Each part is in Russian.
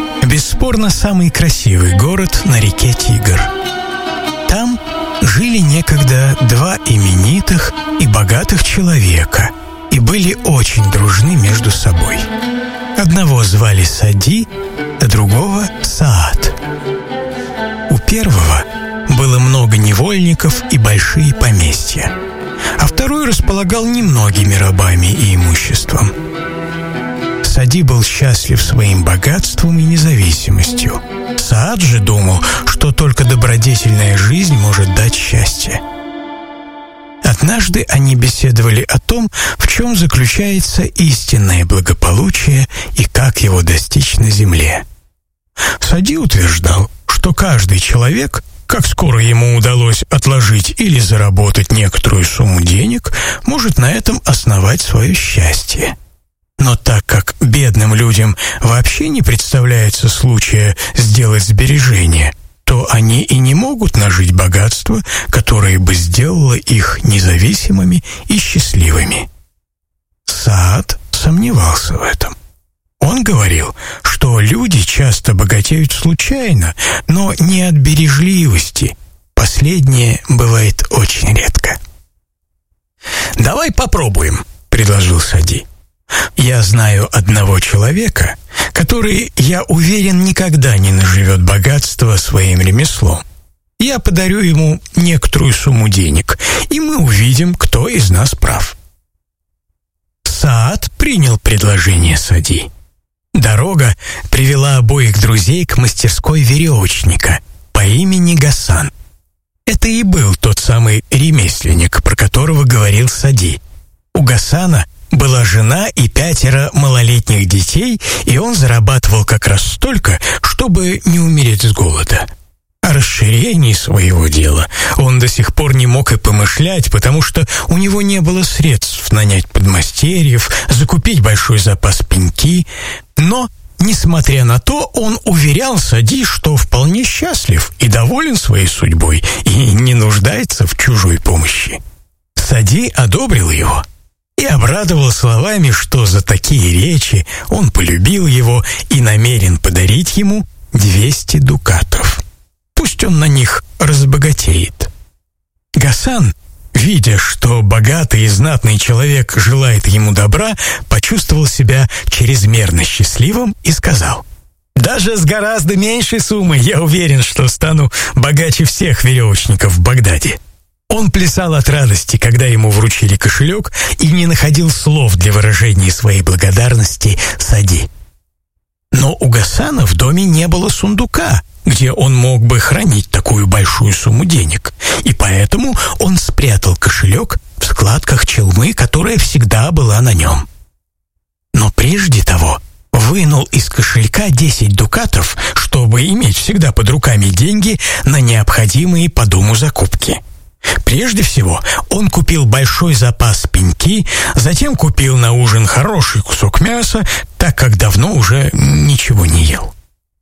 бесспорно самый красивый город на реке Тигр. Там жили некогда два именитых и богатых человека и были очень дружны между собой. Одного звали Сади, а другого Саад. У первого было много невольников и большие поместья, а второй располагал немногими рабами и имуществом. Сади был счастлив своим богатством и независимостью. Саад же думал, что только добродетельная жизнь может дать счастье. Однажды они беседовали о том, в чем заключается истинное благополучие и как его достичь на земле. Сади утверждал, что каждый человек, как скоро ему удалось отложить или заработать некоторую сумму денег, может на этом основать свое счастье. Но так как бедным людям вообще не представляется случая сделать сбережения, то они и не могут нажить богатство, которое бы сделало их независимыми и счастливыми. Саад сомневался в этом. Он говорил, что люди часто богатеют случайно, но не от бережливости. Последнее бывает очень редко. «Давай попробуем», — предложил Сади. «Я знаю одного человека, который, я уверен, никогда не наживет богатство своим ремеслом. Я подарю ему некоторую сумму денег, и мы увидим, кто из нас прав». Саад принял предложение Сади. Дорога привела обоих друзей к мастерской веревочника по имени Гасан. Это и был тот самый ремесленник, про которого говорил Сади. У Гасана была жена и 5 малолетних детей, и он зарабатывал как раз столько, чтобы не умереть с голода. О расширении своего дела он до сих пор не мог и помышлять, потому что у него не было средств нанять подмастерьев, закупить большой запас пеньки. Но, несмотря на то, он уверял Сади, что вполне счастлив и доволен своей судьбой и не нуждается в чужой помощи. Сади одобрил его и обрадовал словами, что за такие речи он полюбил его и намерен подарить ему 200 дукатов. Пусть он на них разбогатеет. Гасан, видя, что богатый и знатный человек желает ему добра, почувствовал себя чрезмерно счастливым и сказал: «Даже с гораздо меньшей суммой я уверен, что стану богаче всех веревочников в Багдаде». Он плясал от радости, когда ему вручили кошелек, и не находил слов для выражения своей благодарности Сади. Но у Гасана в доме не было сундука, где он мог бы хранить такую большую сумму денег, и поэтому он спрятал кошелек в складках челмы, которая всегда была на нем. Но прежде того вынул из кошелька 10 дукатов, чтобы иметь всегда под руками деньги на необходимые по дому закупки. Прежде всего, он купил большой запас пеньки, затем купил на ужин хороший кусок мяса, так как давно уже ничего не ел.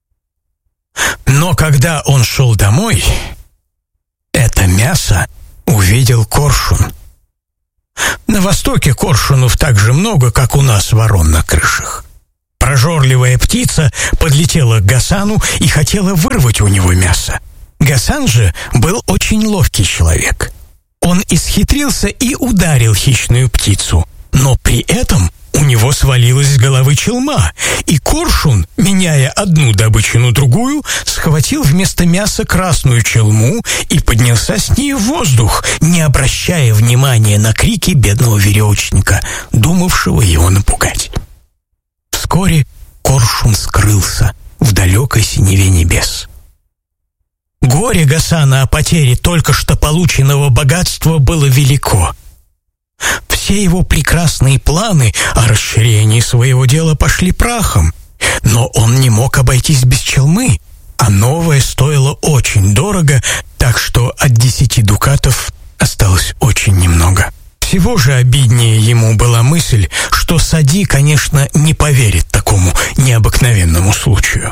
Но когда он шел домой, это мясо увидел коршун. На Востоке коршунов так же много, как у нас ворон на крышах. Прожорливая птица подлетела к Гасану и хотела вырвать у него мясо. Гасан же был очень ловкий человек. Он исхитрился и ударил хищную птицу, но при этом у него свалилась с головы челма, и коршун, меняя одну добычу на другую, схватил вместо мяса красную челму и поднялся с ней в воздух, не обращая внимания на крики бедного веревочника, думавшего его напугать. Вскоре коршун скрылся в далекой синеве небес. Горе Гасана о потере только что полученного богатства было велико. Все его прекрасные планы о расширении своего дела пошли прахом, но он не мог обойтись без челмы, а новая стоила очень дорого, так что от 10 дукатов осталось очень немного. Всего же обиднее ему была мысль, что Сади, конечно, не поверит такому необыкновенному случаю.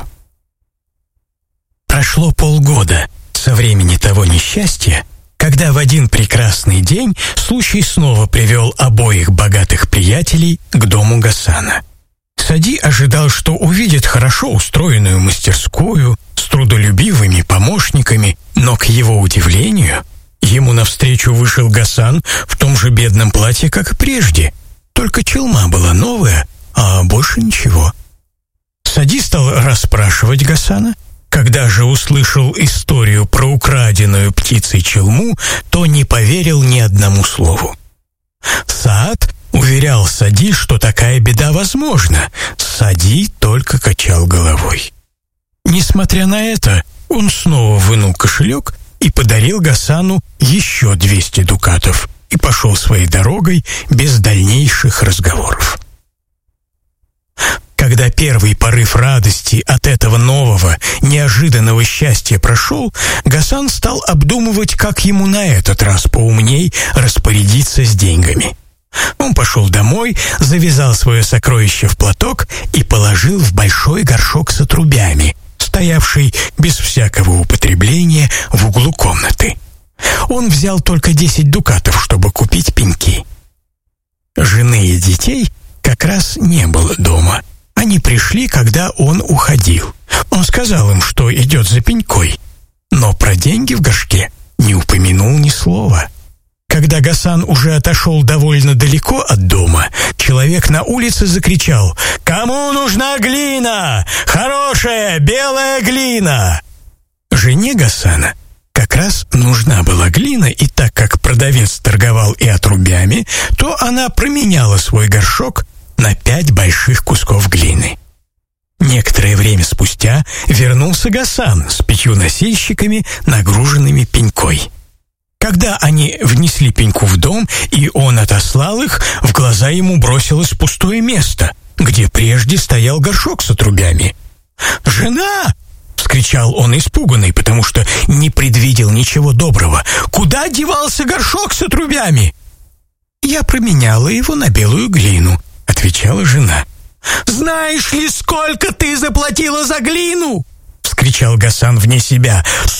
Прошло полгода со времени того несчастья, когда в один прекрасный день случай снова привел обоих богатых приятелей к дому Гасана. Сади ожидал, что увидит хорошо устроенную мастерскую с трудолюбивыми помощниками, но, к его удивлению, ему навстречу вышел Гасан в том же бедном платье, как и прежде. Только челма была новая, а больше ничего. Сади стал расспрашивать Гасана. Когда же услышал историю про украденную птицей челму, то не поверил ни одному слову. Саад уверял Сади, что такая беда возможна. Сади только качал головой. Несмотря на это, он снова вынул кошелек и подарил Гасану еще 200 дукатов и пошел своей дорогой без дальнейших разговоров. Когда первый порыв радости от этого нового, неожиданного счастья прошел, Гасан стал обдумывать, как ему на этот раз поумней распорядиться с деньгами. Он пошел домой, завязал свое сокровище в платок и положил в большой горшок с отрубями, стоявший без всякого употребления в углу комнаты. Он взял только 10 дукатов, чтобы купить пеньки. Жены и детей как раз не было дома. Они пришли, когда он уходил. Он сказал им, что идет за пенькой, но про деньги в горшке не упомянул ни слова. Когда Гасан уже отошел довольно далеко от дома, человек на улице закричал: «Кому нужна глина? Хорошая белая глина!» Жене Гасана как раз нужна была глина, и так как продавец торговал и отрубями, то она променяла свой горшок на 5 больших кусков глины. Некоторое время спустя вернулся Гасан с 5 носильщиками, нагруженными пенькой. Когда они внесли пеньку в дом, и он отослал их, в глаза ему бросилось пустое место, где прежде стоял горшок с отрубями. «Жена!» — вскричал он испуганный, потому что не предвидел ничего доброго. «Куда девался горшок с отрубями?» «Я променяла его на белую глину», — отвечала жена. «Знаешь ли, сколько ты заплатила за глину?» — вскричал Гасан вне себя.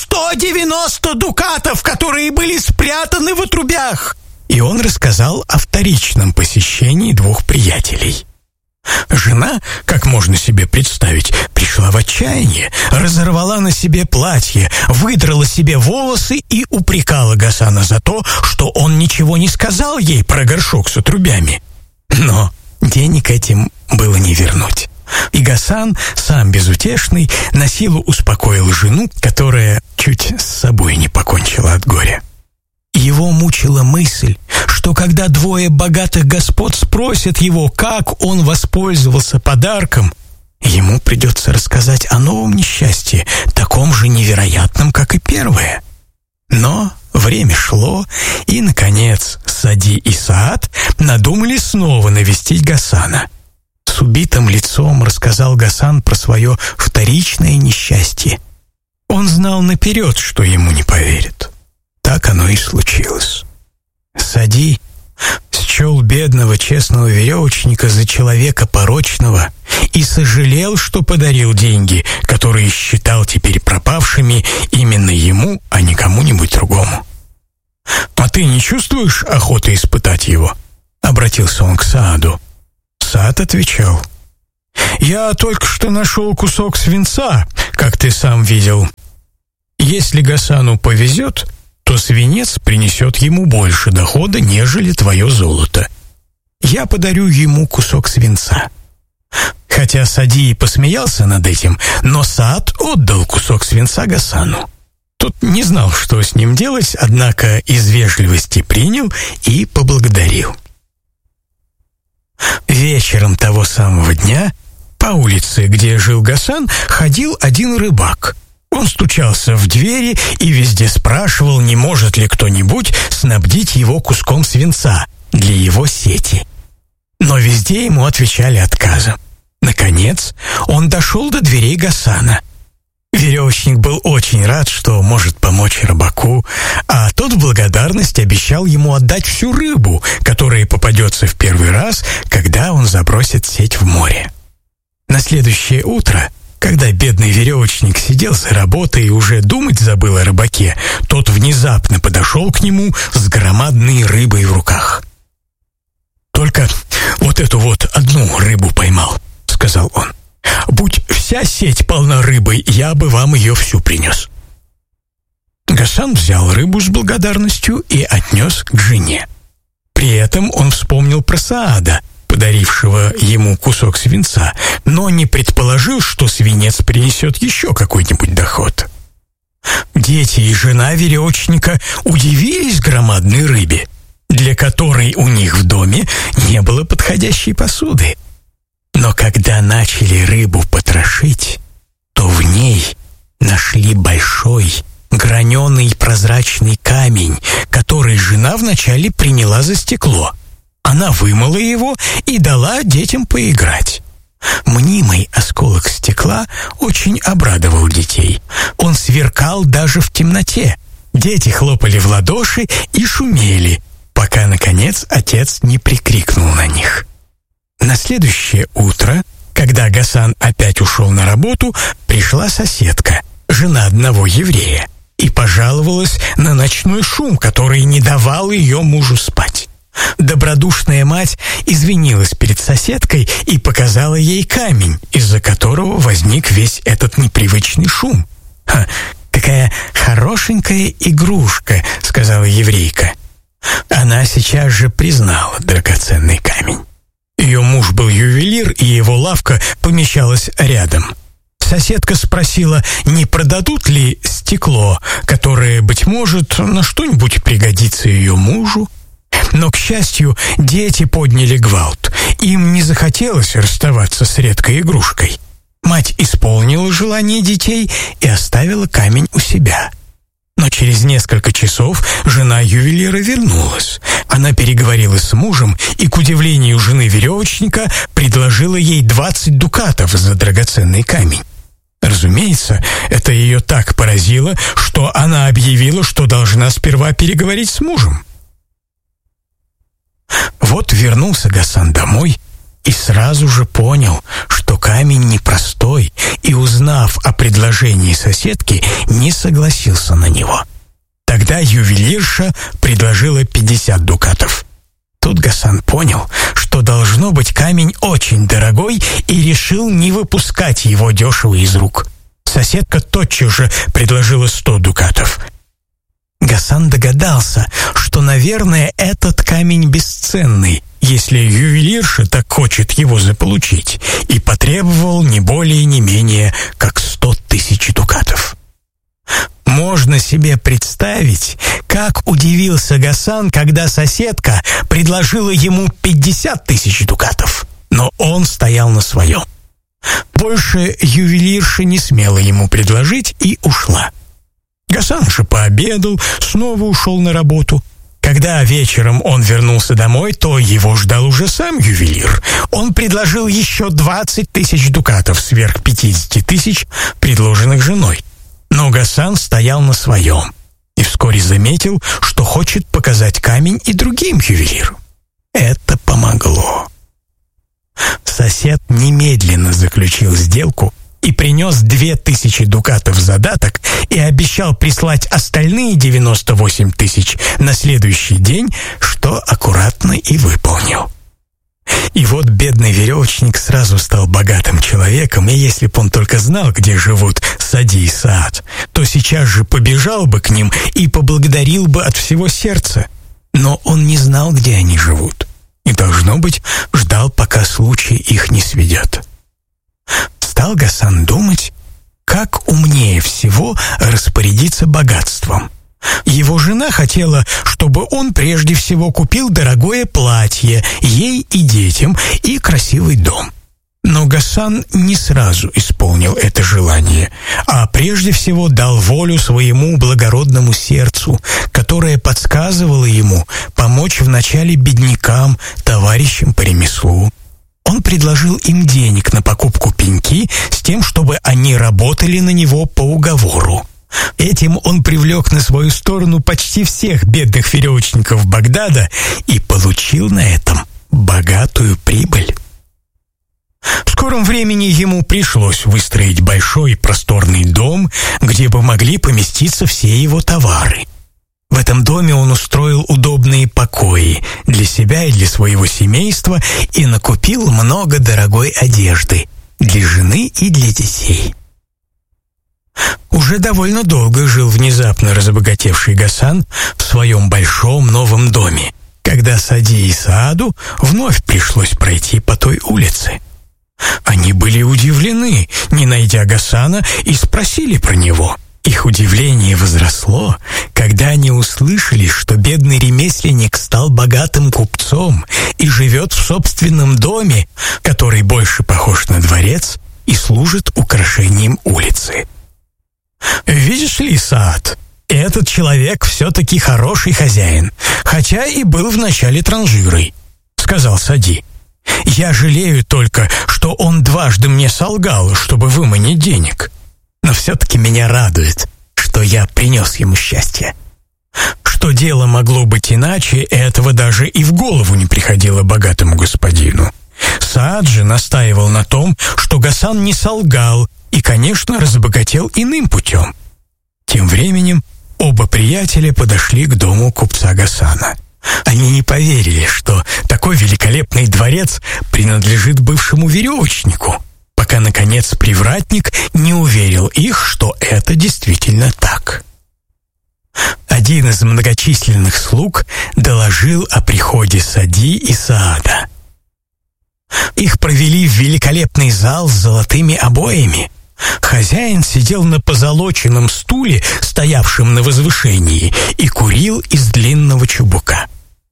190 дукатов, которые были спрятаны в отрубях!» И он рассказал о вторичном посещении 2 приятелей. Жена, как можно себе представить, пришла в отчаяние, разорвала на себе платье, выдрала себе волосы и упрекала Гасана за то, что он ничего не сказал ей про горшок с отрубями. Но денег этим было не вернуть. И Гасан, сам безутешный, насилу успокоил жену, которая чуть с собой не покончила от горя. Его мучила мысль, что когда 2 богатых господ спросят его, как он воспользовался подарком, ему придется рассказать о новом несчастье, таком же невероятном, как и первое. Но время шло, и, наконец, Сади и Саад надумали снова навестить Гасана. С убитым лицом рассказал Гасан про свое вторичное несчастье. Он знал наперед, что ему не поверят. Так оно и случилось. Сади счел бедного честного веревочника за человека порочного и сожалел, что подарил деньги, которые считал теперь пропавшими именно ему, а не кому-нибудь другому. «А ты не чувствуешь охоты испытать его?» — обратился он к Сааду. Саад отвечал: «Я только что нашел кусок свинца, как ты сам видел. Если Гасану повезет, то свинец принесет ему больше дохода, нежели твое золото. Я подарю ему кусок свинца». Хотя Сади и посмеялся над этим, но Саад отдал кусок свинца Гасану. Тот не знал, что с ним делать, однако из вежливости принял и поблагодарил. Вечером того самого дня по улице, где жил Гасан, ходил один рыбак. Он стучался в двери и везде спрашивал, не может ли кто-нибудь снабдить его куском свинца для его сети. Но везде ему отвечали отказом. Наконец, он дошел до дверей Гасана. Веревочник был очень рад, что может помочь рыбаку, а тот в благодарность обещал ему отдать всю рыбу, которая попадется в первый раз, когда он забросит сеть в море. На следующее утро, когда бедный веревочник сидел за работой и уже думать забыл о рыбаке, тот внезапно подошел к нему с громадной рыбой в руках. «Только вот эту вот одну рыбу поймал», — сказал он. «Будь вся сеть полна рыбой, я бы вам ее всю принес». Гасан взял рыбу с благодарностью и отнес к жене. При этом он вспомнил про Саада, подарившего ему кусок свинца, но не предположил, что свинец принесет еще какой-нибудь доход. Дети и жена веревочника удивились громадной рыбе, для которой у них в доме не было подходящей посуды. Но когда начали рыбу потрошить, то в ней нашли большой граненый прозрачный камень, который жена вначале приняла за стекло. Она вымыла его и дала детям поиграть. Мнимый осколок стекла очень обрадовал детей. Он сверкал даже в темноте. Дети хлопали в ладоши и шумели, пока, наконец, отец не прикрикнул на них. На следующее утро, когда Гасан опять ушел на работу, пришла соседка, жена одного еврея, и пожаловалась на ночной шум, который не давал ее мужу спать. Добродушная мать извинилась перед соседкой и показала ей камень, из-за которого возник весь этот непривычный шум. «Какая хорошенькая игрушка», — сказала еврейка. Она сейчас же признала драгоценный камень. Ее муж был ювелир, и его лавка помещалась рядом. Соседка спросила, не продадут ли стекло, которое, быть может, на что-нибудь пригодится ее мужу. Но, к счастью, дети подняли гвалт. Им не захотелось расставаться с редкой игрушкой. Мать исполнила желание детей и оставила камень у себя. Но через несколько часов жена ювелира вернулась. Она переговорила с мужем и, к удивлению жены веревочника, предложила ей 20 дукатов за драгоценный камень. Разумеется, это ее так поразило, что она объявила, что должна сперва переговорить с мужем. Вот вернулся Гасан домой и сразу же понял, что камень непростой, и, узнав о предложении соседки, не согласился на него. Тогда ювелирша предложила 50 дукатов. Тут Гасан понял, что должно быть камень очень дорогой, и решил не выпускать его дешево из рук. Соседка тотчас же предложила 100 дукатов. Гасан догадался, что, наверное, этот камень бесценный, если ювелирша так хочет его заполучить, и потребовал не более не менее, как 100 тысяч дукатов. Можно себе представить, как удивился Гасан, когда соседка предложила ему 50 тысяч дукатов, но он стоял на своем. Больше ювелирша не смела ему предложить и ушла. Гасан же пообедал, снова ушел на работу. Когда вечером он вернулся домой, то его ждал уже сам ювелир. Он предложил еще 20 тысяч дукатов сверх 50 тысяч, предложенных женой. Но Гасан стоял на своем и вскоре заметил, что хочет показать камень и другим ювелирам. Это помогло. Сосед немедленно заключил сделку и принес 2000 дукатов задаток и обещал прислать остальные 98 тысяч на следующий день, что аккуратно и выполнил. И вот бедный веревочник сразу стал богатым человеком, и если бы он только знал, где живут Сади и Саад, то сейчас же побежал бы к ним и поблагодарил бы от всего сердца. Но он не знал, где они живут, и, должно быть, ждал, пока случай их не сведет. Стал Гасан думать, как умнее всего распорядиться богатством. Его жена хотела, чтобы он прежде всего купил дорогое платье ей и детям и красивый дом. Но Гасан не сразу исполнил это желание, а прежде всего дал волю своему благородному сердцу, которое подсказывало ему помочь вначале беднякам, товарищам по ремеслу. Он предложил им денег на покупку пеньки с тем, чтобы они работали на него по уговору. Этим он привлек на свою сторону почти всех бедных веревочников Багдада и получил на этом богатую прибыль. В скором времени ему пришлось выстроить большой просторный дом, где бы могли поместиться все его товары. В этом доме он устроил удобные покои для себя и для своего семейства и накупил много дорогой одежды, для жены и для детей. Уже довольно долго жил внезапно разбогатевший Гасан в своем большом новом доме, когда Сади и Сааду вновь пришлось пройти по той улице. Они были удивлены, не найдя Гасана, и спросили про него. Их удивление возросло, когда они услышали, что бедный ремесленник стал богатым купцом и живет в собственном доме, который больше похож на дворец и служит украшением улицы. «Видишь ли, Саад, этот человек все-таки хороший хозяин, хотя и был вначале транжирой», — сказал Сади. «Я жалею только, что он дважды мне солгал, чтобы выманить денег. Но все-таки меня радует, что я принес ему счастье. Что дело могло быть иначе, этого даже и в голову не приходило богатому господину. Саад же настаивал на том, что Гасан не солгал и, конечно, разбогател иным путем». Тем временем оба приятеля подошли к дому купца Гасана. Они не поверили, что такой великолепный дворец принадлежит бывшему веревочнику, пока, наконец, привратник не уверил их, что это действительно так. Один из многочисленных слуг доложил о приходе Сади и Саада. Их провели в великолепный зал с золотыми обоями. Хозяин сидел на позолоченном стуле, стоявшем на возвышении, и курил из длинного чубука.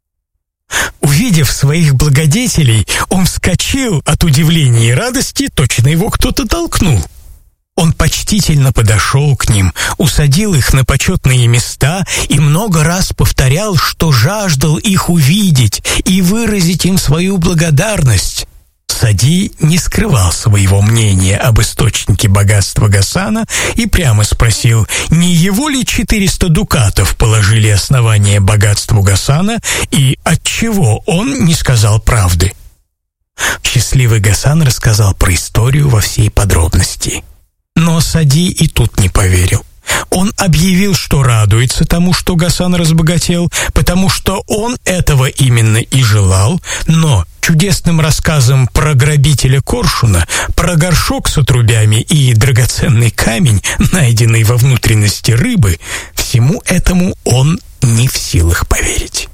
Увидев своих благодетелей, он вскочил от удивления и радости, точно его кто-то толкнул. Он почтительно подошел к ним, усадил их на почетные места и много раз повторял, что жаждал их увидеть и выразить им свою благодарность. Сади не скрывал своего мнения об источнике богатства Гасана и прямо спросил, не его ли 400 дукатов положили основание богатству Гасана и отчего он не сказал правды. Счастливый Гасан рассказал про историю во всей подробности. Но Сади и тут не поверил. Он объявил, что радуется тому, что Гасан разбогател, потому что он этого именно и желал, но чудесным рассказом про грабителя коршуна, про горшок с отрубями и драгоценный камень, найденный во внутренности рыбы, всему этому он не в силах поверить.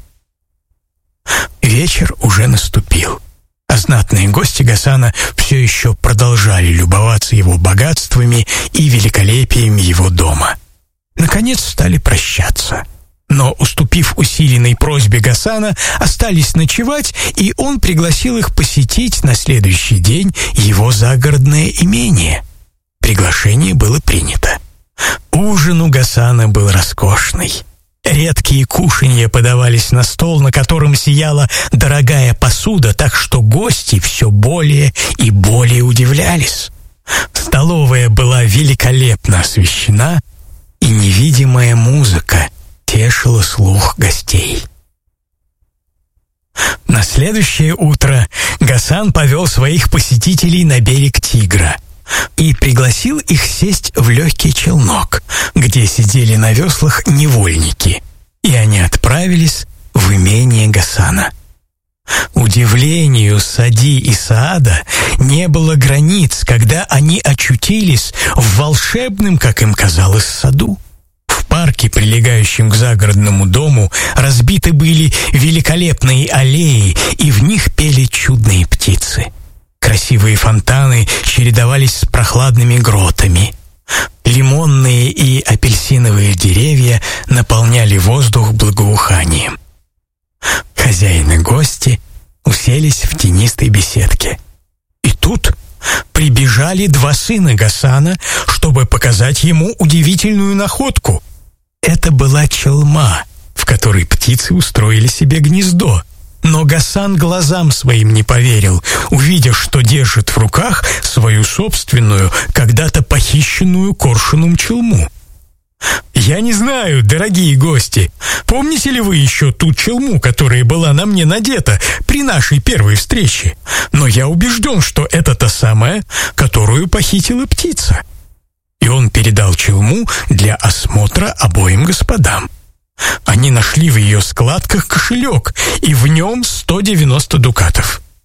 Вечер уже наступил, а знатные гости Гасана все еще продолжали любоваться его богатствами и великолепием его дома. Наконец стали прощаться. Но, уступив усиленной просьбе Гасана, остались ночевать, и он пригласил их посетить на следующий день его загородное имение. Приглашение было принято. Ужин у Гасана был роскошный. Редкие кушанья подавались на стол, на котором сияла дорогая посуда, так что гости все более и более удивлялись. Столовая была великолепно освещена, и невидимая музыка тешила слух гостей. На следующее утро Гасан повел своих посетителей на берег Тигра и пригласил их сесть в легкий челнок, где сидели на веслах невольники, и они отправились в имение Гасана. Удивлению Сади и Саада не было границ, когда они очутились в волшебном, как им казалось, саду. В парке, прилегающем к загородному дому, разбиты были великолепные аллеи, и в них пели чудные птицы. Красивые фонтаны чередовались с прохладными гротами. Лимонные и апельсиновые деревья наполняли воздух благоуханием. Хозяин и гости уселись в тенистой беседке. И тут прибежали два сына Гасана, чтобы показать ему удивительную находку. Это была челма, в которой птицы устроили себе гнездо. Но Гасан глазам своим не поверил, увидев, что держит в руках свою собственную, когда-то похищенную коршуном челму. «Я не знаю, дорогие гости, помните ли вы еще ту челму, которая была на мне надета при нашей первой встрече? Но я убежден, что это та самая, которую похитила птица». И он передал челму для осмотра обоим господам. Они нашли в ее складках кошелек, и в нем 190 дукатов.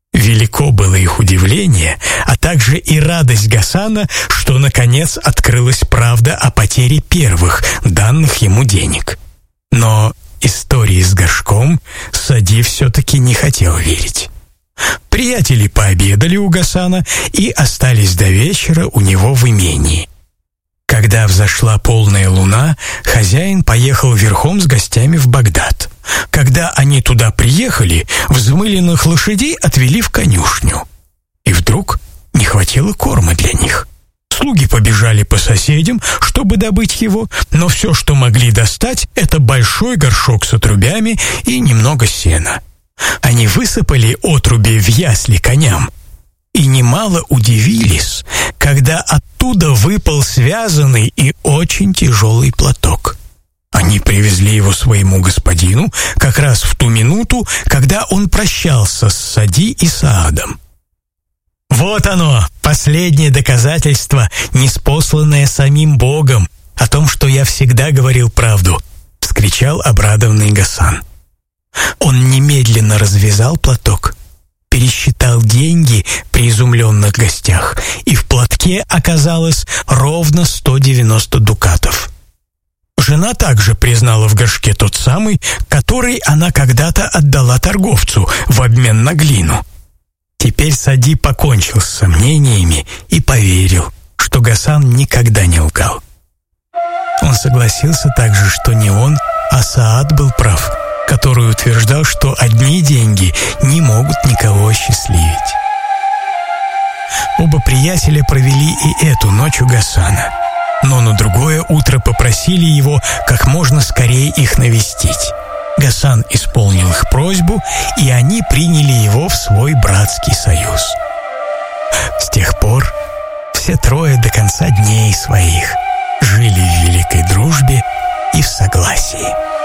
Велико было их удивление, а также и радость Гасана, что, наконец, открылась правда о потере первых, данных ему денег. Но истории с горшком Сади все-таки не хотел верить. Приятели пообедали у Гасана и остались до вечера у него в имении. Когда взошла полная луна, хозяин поехал верхом с гостями в Багдад. Когда они туда приехали, взмыленных лошадей отвели в конюшню. И вдруг не хватило корма для них. Слуги побежали по соседям, чтобы добыть его, но все, что могли достать, это большой горшок с отрубями и немного сена. Они высыпали отруби в ясли коням и немало удивились, когда оттуда выпал связанный и очень тяжелый платок. Они привезли его своему господину как раз в ту минуту, когда он прощался с Сади и Саадом. «Вот оно, последнее доказательство, ниспосланное самим Богом, о том, что я всегда говорил правду», — вскричал обрадованный Гасан. Он немедленно развязал платок, пересчитал деньги при изумленных гостях, и в платке оказалось ровно 190 дукатов. Жена также признала в горшке тот самый, который она когда-то отдала торговцу в обмен на глину. Теперь Сади покончил с сомнениями и поверил, что Гасан никогда не лгал. Он согласился также, что не он, а Саад был прав, который утверждал, что одни деньги не могут никого осчастливить. Оба приятеля провели и эту ночь у Гасана, но на другое утро попросили его как можно скорее их навестить. Гасан исполнил их просьбу, и они приняли его в свой братский союз. С тех пор все трое до конца дней своих жили в великой дружбе и в согласии.